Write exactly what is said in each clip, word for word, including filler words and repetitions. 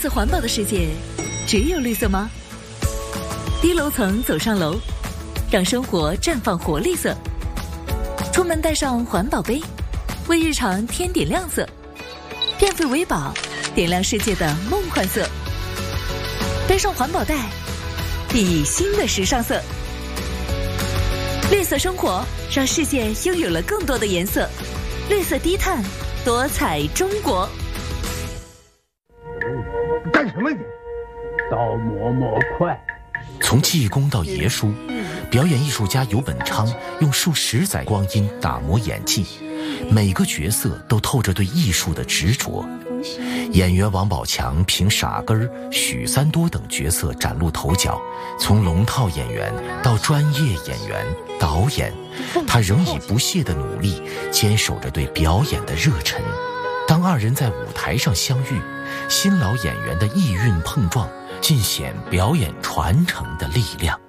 色环保的世界，只有绿色吗？低楼层走上楼，让生活绽放活力色。出门带上环保杯，为日常添点亮色。变废为宝，点亮世界的梦幻色。背上环保袋，熠熠新的时尚色。绿色生活，让世界拥有了更多的颜色。绿色低碳，多彩中国。 干什么你？ 刀磨磨快。 从济公到爷叔，表演艺术家尤本昌用数十载光阴打磨演技，每个角色都透着对艺术的执着。演员王宝强凭傻根儿、许三多等角色崭露头角，从龙套演员到专业演员、导演，他仍以不懈的努力坚守着对表演的热忱。当二人在舞台上相遇，新老演员的意蕴碰撞，尽显表演传承的力量。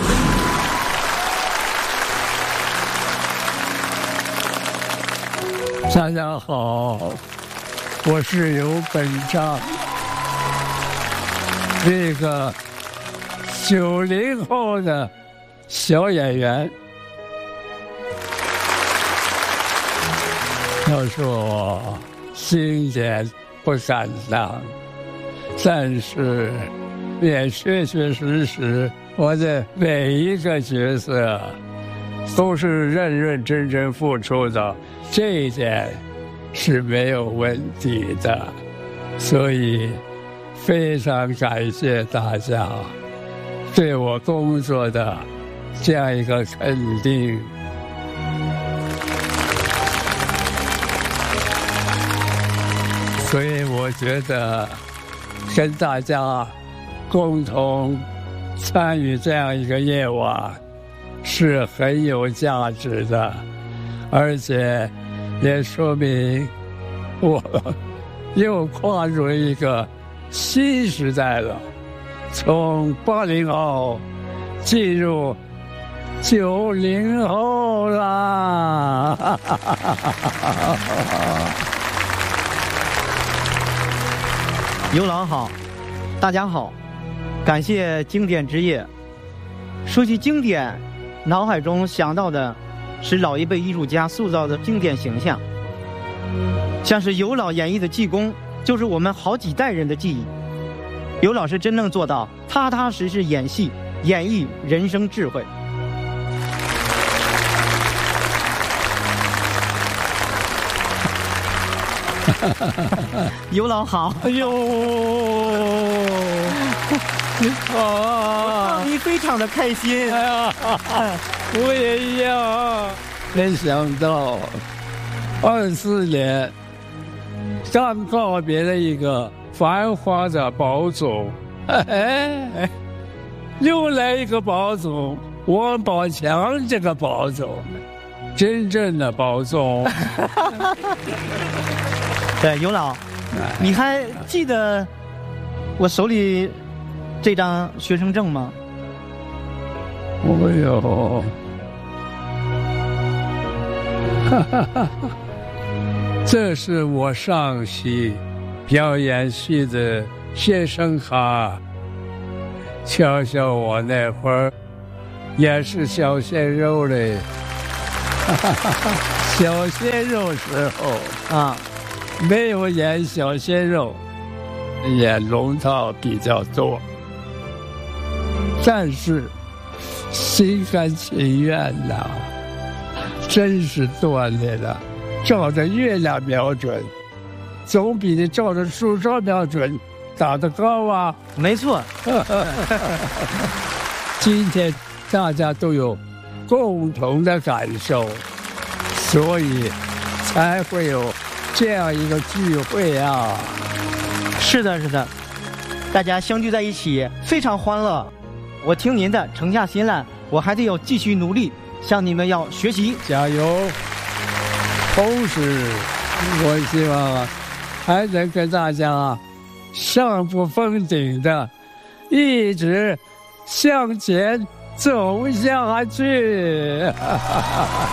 大家好，我是尤本昌，这个九零后的小演员。要说我经典不敢当，但是也确确实实，我的每一个角色都是认认真真付出的，这一点是没有问题的。所以非常感谢大家对我工作的这样一个肯定。所以我觉得跟大家共同参与这样一个夜晚是很有价值的，而且也说明我又跨入一个新时代了，从八零后进入九零后啦。 尤老好，大家好，感谢经典之夜。说起经典，脑海中想到的是老一辈艺术家塑造的经典形象，像是尤老演绎的济公，就是我们好几代人的记忆。尤老师真正做到踏踏实实演戏，演绎人生智慧。尤老好， 哎呦，你好啊！ 你非常的开心。 哎呀，我也一样。没想到，二四年刚告别了一个繁华的宝总，哎，又来一个宝总，王宝强这个宝总，真正的宝总。 对，尤老，你还记得我手里这张学生证吗？ 哦呦，哈哈哈！这是我上戏表演系的学生卡。瞧瞧我那会儿也是小鲜肉嘞，哈哈哈！小鲜肉时候啊。没有演小鲜肉，演龙套比较多，但是心甘情愿呐，真是锻炼了。照着月亮瞄准，总比你照着树梢瞄准打得高啊！ 没错。 今天大家都有共同的感受，所以才会有这样一个聚会啊！ 是的，是的，大家相聚在一起非常欢乐。我听您的，沉下心来，我还得要继续努力，向你们要学习， 加油！同时，我希望还能跟大家上不封顶的，一直向前走下去。